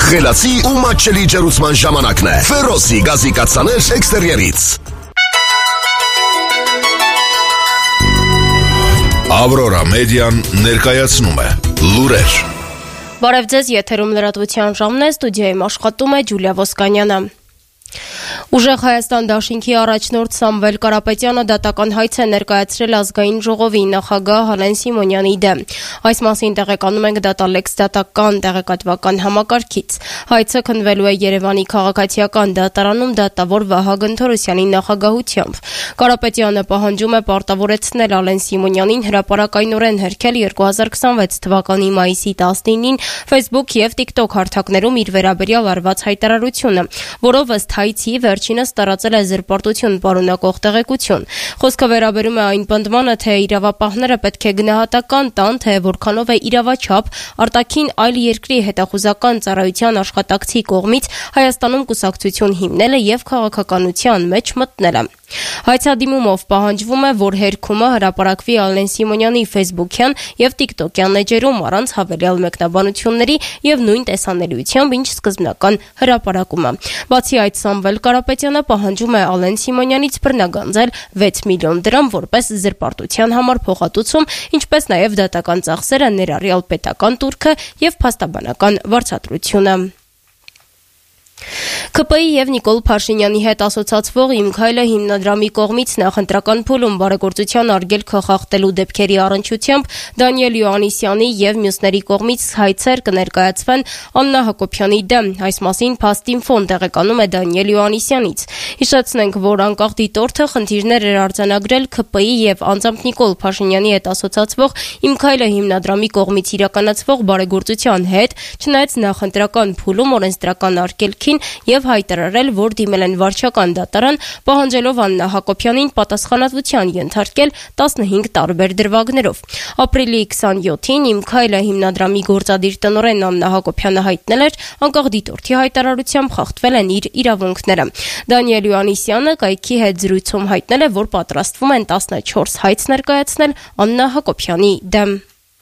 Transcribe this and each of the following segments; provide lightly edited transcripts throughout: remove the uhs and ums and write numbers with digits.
Խելացի ու մատչելի ջերուցման ժամանակն է։ Ֆերոսի գազի կաթսաներ էքստերիերից։ Ավրորա մեդիան ներկայացնում է լուրեր։ Բարև ձեզ, եթերում լրատվության ժամն է, ստուդիայում աշխատում է Ջուլիա Ոսկանյանը։ Ուժեղ Հայաստան դաշինքի առաջնորդ Սամվել Կարապետյանը դատական հայց է ներկայացրել ազգային ժողովի նախագահ Հալեն Սիմոնյանի դեմ։ Այս մասին տեղեկանում ենք Datalinx դատական տեղեկատվական համակարգից։ Հայցը քննվելու է Երևանի քաղաքացիական դատարանում դատավոր Վահագն Թորոսյանի նախագահությամբ։ Կարապետյանը պահանջում է պարտավորեցնել Հալեն Սիմոնյանին հրապարակայնորեն հերքել 2026 թվականի մայիսի 19-ին Facebook եւ TikTok հարթակներում իր վերաբերյալ արված հայտարարությունը, որով ըստ հայցի վերջինս տարածել է զրպարտություն պարունակող տեղեկություն։ Խոսքը վերաբերում է այն պնդմանը, թե իրավապահները պետք է գնահատական տան, թե որքանով է իրավաչափ արտաքին այլ երկրի հետախուզական ծառայության աշխատակցի կողմից Հայաստանում կուսակցություն հիմնելը եւ քաղաքականության մեջ մտնելը։ Հայցադիմումով պահանջվում է, որ հերքումը հրապարակվի Հալեն Սիմոնյանի Facebook-յան եւ TikTok-յան էջերում առանց հավելյալ մեկնաբանությունների եւ նույն տեսանելիությամբ, ինչ սկզբնական հրապարակումը։ Բացի այդ, Սամվել Կարապետյանը պահանջում է Հալեն Սիմոնյանից բռնագանձել 6 միլիոն դրամ որպես զրպարտության համար փոխհատուցում, ինչպես նաեւ դատական ծախսերը, ներառյալ պետական տուրքը եւ փաստաբանական վարձատրությունը։ ԿՊ-ի եւ Նիկոլ Փաշինյանի հետ ասոցացվող «Իմ քայլը» հիմնադրամի կողմից նախընտրական փուլում բարեգործության արգելքը խախտելու դեպքերի առնչությամբ Դանիել Յոհաննիսյանի եւ մյուսների կողմից հայցեր կներկայացվեն Աննա Հակոբյանի դեմ։ Այս մասին Փաստինֆոն տեղեկանում է Դանիել Յոհաննիսյանից։ Հիշեցնենք, որ անկախ դիտորդը խնդիրներ էր արձանագրել ԿՊ-ի եւ անձամբ Նիկոլ Փաշինյանի հետ ասոցացվող «Իմ քայլը» հիմնադրամի կողմից իրականացվող բարեգործության հետ, չնայած նախընտրական փուլում օրենսդրական արգելքին եւ հայտարարել, որ դիմել են վարչական դատարան, պահանջելով Աննա Հակոբյանին պատասխանատվության ենթարկել 15 տարբեր դրվագներով։ Ապրիլի 27-ին «Իմ քայլը» հիմնադրամի գործադիր տնօրեն Աննա Հակոբյանը հայտնել էր, անկախ դիտորդի հայտարարությամբ խախտվել են իր իրավունքները։ Դանիել Յոհաննիսյանը կայքի հետ զրույցում հայտնել է, որ պատրաստվում են 14 հայց ներկայացնել Աննա Հակոբյանի դեմ։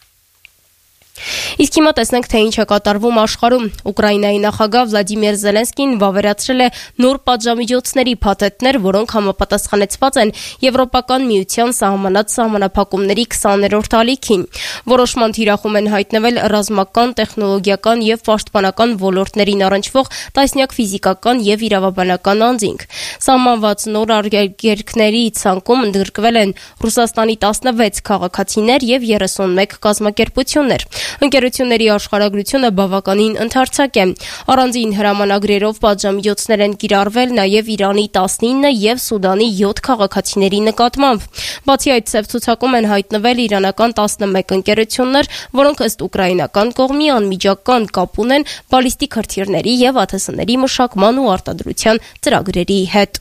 Իսկ հիմա տեսնենք, թե ինչ է կատարվում աշխարհում։ Ուկրաինայի նախագահ Վլադիմիր Զելենսկին վավերացրել է նոր պատժամիջոցների փաթեթներ, որոնք համապատասխանեցված են Եվրոպական միության սահմանած սահմանափակումների 20-րդ ալիքին։ Որոշման թիրախում են հայտնվել ռազմական, տեխնոլոգիական եւ պաշտպանական ոլորտներին առնչվող տասնյակ ֆիզիկական եւ իրավաբանական անձինք։ Սահմանված նոր արգելքների ցանկում ընդգրկվել են Ռուսաստանի 16 քաղաքացիներ եւ 31 կազմակերպություններ։ Ընկերությունների աշխարհագրությունը բավականին ընդարձակ է։ Առանձին հրամանագրերով պատժամիջոցներ են կիրառվել նաև Իրանի 19 եւ Սուդանի 7 քաղաքացիների նկատմամբ։ Բացի այդ, ցև ցուցակում են հայտնվել իրանական 11 ընկերություններ, որոնք ըստ ուկրաինական կողմի անմիջական կապ ունեն բալիստիկ հրթիռների եւ ԱԹՍ-ների մշակման ու արտադրության ծրագրերի հետ։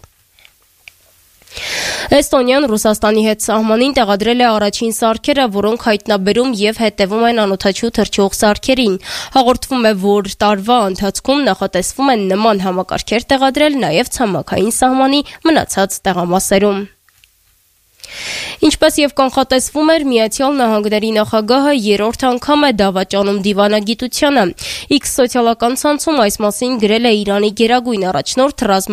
Էստոնիան Ռուսաստանի հետ սահմանին տեղադրել է առաջին սարքերը, որոնք հայտնաբերում եւ հետևում են անօդաչու թռչող սարքերին։ Հաղորդվում է, որ տարվա ընթացքում նախատեսվում են նման համակարգեր տեղադրել նաեւ ցամաքային սահմանի մնացած տեղամասերում։ Ինչպես եւ կանխատեսվում էր, Միացյալ Նահանգների նախագահը երրորդ անգամ է դավաճանում դիվանագիտությանը։ X սոցիալական ցանցում այս մասին գրել է Իրանի գերագույն առաջնորդ